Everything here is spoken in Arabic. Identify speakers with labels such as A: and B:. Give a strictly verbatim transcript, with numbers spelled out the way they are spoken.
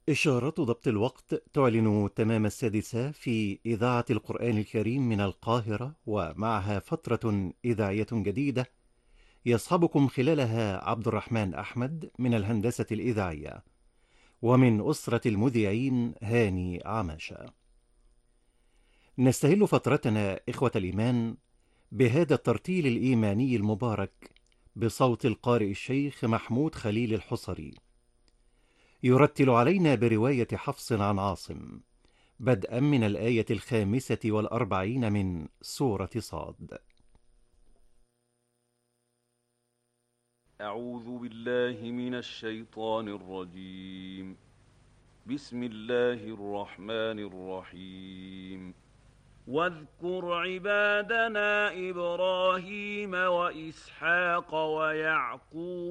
A: إشارة ضبط الوقت تعلن تمام السادسة في إذاعة القرآن الكريم من القاهرة، ومعها فترة إذاعية جديدة يصحبكم خلالها عبد الرحمن أحمد من الهندسة الإذاعية، ومن أسرة المذيعين هاني عماشة. نستهل فترتنا إخوة الإيمان بهذا الترتيل الإيماني المبارك بصوت القارئ الشيخ محمود خليل الحصري، يرتل علينا برواية حفص عن عاصم، بدءا من الآية الخامسة والأربعين من سورة صاد.
B: أعوذ بالله من الشيطان الرجيم. بسم الله الرحمن الرحيم. واذكر عبادنا إبراهيم وإسحاق ويعقوب